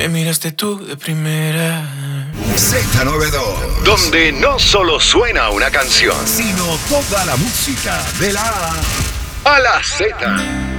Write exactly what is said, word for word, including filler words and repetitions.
Me miraste tú de primera. Z noventa y dos. Donde no solo suena una canción, Sino toda la música de la A a la Z.